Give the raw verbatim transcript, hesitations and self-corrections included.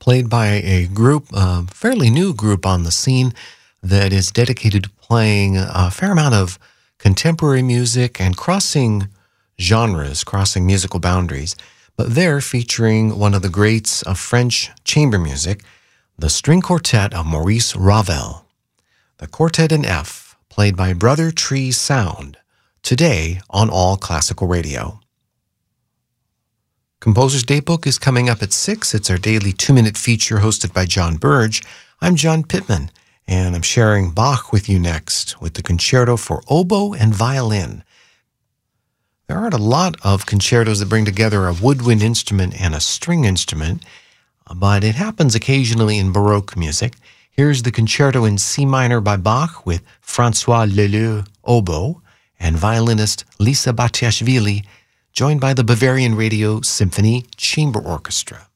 played by a group, a fairly new group on the scene that is dedicated to playing a fair amount of contemporary music and crossing genres, crossing musical boundaries. But they're featuring one of the greats of French chamber music, the string quartet of Maurice Ravel. The Quartet in F, played by Brother Tree Sound, today on All Classical Radio. Composer's Daybook is coming up at six. It's our daily two-minute feature hosted by John Burge. I'm John Pittman, and I'm sharing Bach with you next with the Concerto for Oboe and Violin. There aren't a lot of concertos that bring together a woodwind instrument and a string instrument, but it happens occasionally in Baroque music. Here's the Concerto in C minor by Bach with François Leleu oboe and violinist Lisa Batiashvili, joined by the Bavarian Radio Symphony Chamber Orchestra.